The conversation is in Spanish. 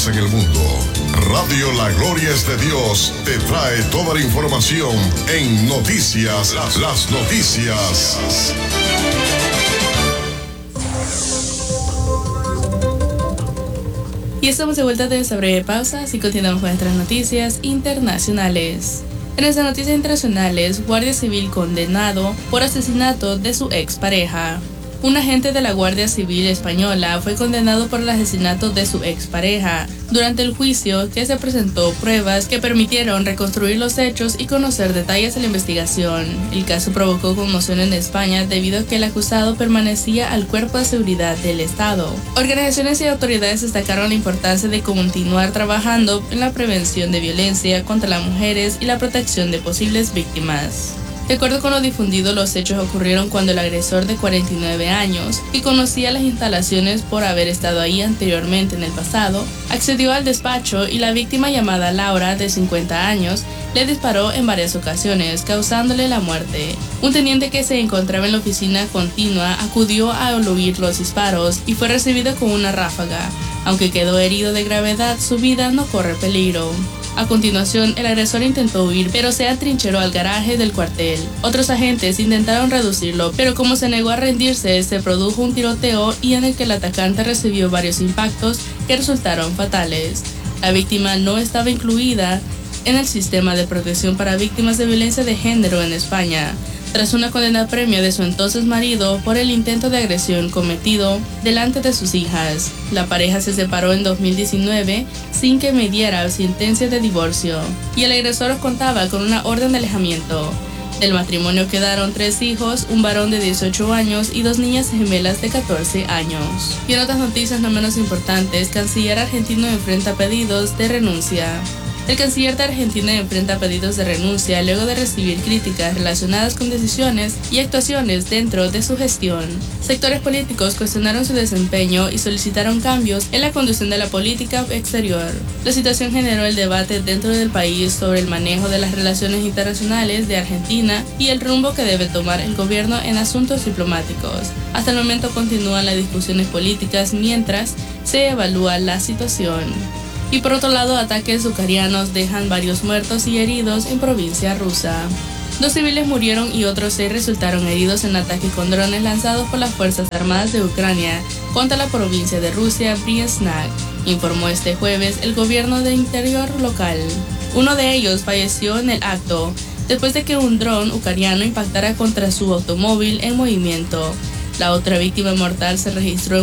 pasa en el mundo. Radio La Gloria es de Dios te trae toda la información en Noticias, las noticias. Y estamos de vuelta de esta breve pausa y continuamos con nuestras noticias internacionales. En nuestras noticias internacionales, Guardia Civil condenado por asesinato de su expareja. Un agente de la Guardia Civil española fue condenado por el asesinato de su expareja. Durante el juicio, que se presentó pruebas que permitieron reconstruir los hechos y conocer detalles de la investigación. El caso provocó conmoción en España debido a que el acusado permanecía al Cuerpo de Seguridad del Estado. Organizaciones y autoridades destacaron la importancia de continuar trabajando en la prevención de violencia contra las mujeres y la protección de posibles víctimas. De acuerdo con lo difundido, los hechos ocurrieron cuando el agresor de 49 años, que conocía las instalaciones por haber estado ahí anteriormente en el pasado, accedió al despacho y la víctima, llamada Laura, de 50 años, le disparó en varias ocasiones, causándole la muerte. Un teniente que se encontraba en la oficina continua acudió a oír los disparos y fue recibido con una ráfaga. Aunque quedó herido de gravedad, su vida no corre peligro. A continuación, el agresor intentó huir, pero se atrincheró al garaje del cuartel. Otros agentes intentaron reducirlo, pero como se negó a rendirse, se produjo un tiroteo y en el que el atacante recibió varios impactos que resultaron fatales. La víctima no estaba incluida en el sistema de protección para víctimas de violencia de género en España, tras una condena premio de su entonces marido por el intento de agresión cometido delante de sus hijas. La pareja se separó en 2019 sin que mediara sentencia de divorcio, y el agresor contaba con una orden de alejamiento. Del matrimonio quedaron 3 hijos, un varón de 18 años y 2 niñas gemelas de 14 años. Y en otras noticias no menos importantes, canciller argentino enfrenta pedidos de renuncia. El canciller de Argentina enfrenta pedidos de renuncia luego de recibir críticas relacionadas con decisiones y actuaciones dentro de su gestión. Sectores políticos cuestionaron su desempeño y solicitaron cambios en la conducción de la política exterior. La situación generó el debate dentro del país sobre el manejo de las relaciones internacionales de Argentina y el rumbo que debe tomar el gobierno en asuntos diplomáticos. Hasta el momento continúan las discusiones políticas mientras se evalúa la situación. Y por otro lado, ataques ucranianos dejan varios muertos y heridos en provincia rusa. 2 civiles murieron y otros 6 resultaron heridos en ataques con drones lanzados por las Fuerzas Armadas de Ucrania contra la provincia de Rusia, Bryansk, informó este jueves el gobierno de interior local. Uno de ellos falleció en el acto, después de que un dron ucraniano impactara contra su automóvil en movimiento. La otra víctima mortal se registró